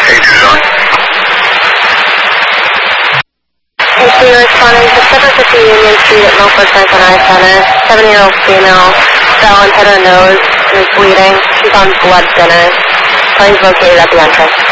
Pagers on. HP responding to 750 Union Street at Milford Franklin Eye Center. 7-year-old female fell and hit her nose and is bleeding. She's on blood thinners. Please located at the entrance.